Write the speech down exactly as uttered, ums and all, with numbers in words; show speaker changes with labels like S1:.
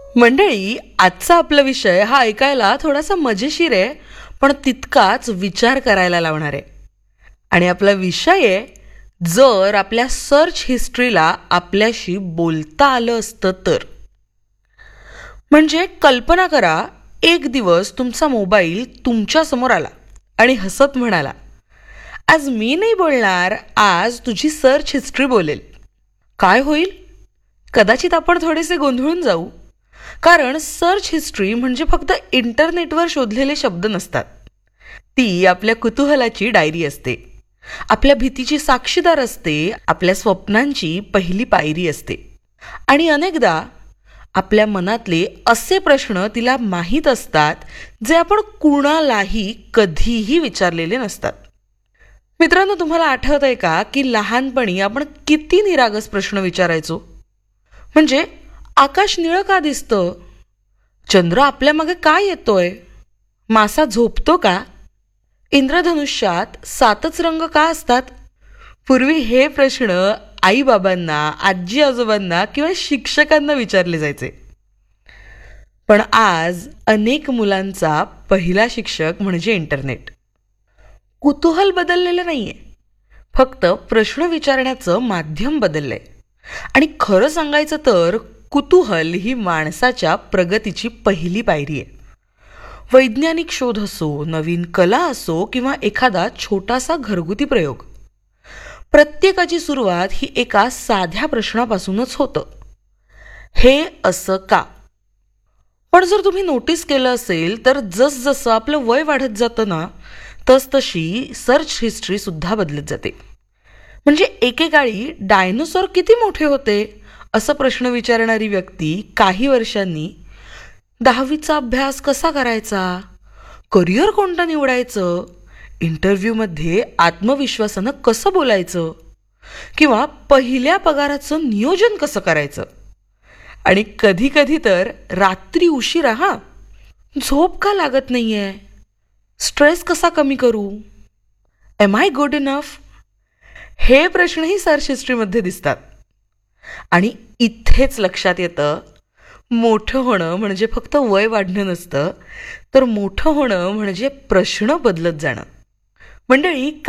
S1: मंडळी, आजचा आपला विषय हा ऐकायला थोडासा मजेशीर आहे, पण तितकाच विचार करायला लावणार आहे. आणि आपला विषय आहे, जर आपल्या सर्च हिस्ट्रीला आपल्याशी बोलता आलं असतं तर. म्हणजे कल्पना करा, एक दिवस तुमचा मोबाईल तुमच्या समोर आला आणि हसत म्हणाला, आज मी नाही बोलणार, आज तुझी सर्च हिस्ट्री बोलेल. काय होईल? कदाचित आपण थोडेसे गोंधळून जाऊ. कारण सर्च हिस्ट्री म्हणजे फक्त इंटरनेटवर शोधलेले शब्द नसतात. ती आपल्या कुतूहलाची डायरी असते, आपल्या भीतीची साक्षीदार असते, आपल्या स्वप्नांची पहिली पायरी असते. आणि अनेकदा आपल्या मनातले असे प्रश्न तिला माहीत असतात, जे आपण कुणालाही कधीही विचारलेले नसतात. मित्रांनो, तुम्हाला आठवत आहे का की लहानपणी आपण किती निरागस प्रश्न विचारायचो? म्हणजे आकाश निळं का दिसतं? चंद्र आपल्या मागे का येतोय? मासा झोपतो का? इंद्रधनुष्यात सातच रंग का असतात? पूर्वी हे प्रश्न आई बाबांना, आजी आजोबांना किंवा शिक्षकांना विचारले जायचे. पण आज अनेक मुलांचा पहिला शिक्षक म्हणजे इंटरनेट. कुतूहल बदललेलं नाहीये, फक्त प्रश्न विचारण्याचं माध्यम बदललंय. आणि खरं सांगायचं तर कुतूहल ही माणसाच्या प्रगतीची पहिली पायरी आहे. वैज्ञानिक शोध असो, नवीन कला असो किंवा एखादा छोटासा घरगुती प्रयोग, प्रत्येकाची सुरुवात ही एका साध्या प्रश्नापासूनच होतं, हे असं का? पण जर तुम्ही नोटीस केलं असेल तर जसजसं आपलं वय वाढत जातं ना, तसतशी सर्च हिस्ट्री सुद्धा बदलत जाते. म्हणजे एकेकाळी डायनोसॉर किती मोठे होते असं प्रश्न विचारणारी व्यक्ती काही वर्षांनी दहावीचा अभ्यास कसा करायचा, करिअर कोणतं निवडायचं, इंटरव्ह्यूमध्ये आत्मविश्वासानं कसं बोलायचं किंवा पहिल्या पगाराचं नियोजन कसं करायचं, आणि कधी कधी तर रात्री उशिरा हा झोप का लागत नाहीये, स्ट्रेस कसा कमी करू, एम आय गुड इनफ, हे प्रश्नही सर्च हिस्ट्रीमध्ये दिसतात. आणि इथेच लक्षात येतं, मोठं होणं म्हणजे फक्त वय वाढणं नसतं, तर मोठं होणं म्हणजे प्रश्न बदलत जाणं. मंडळी,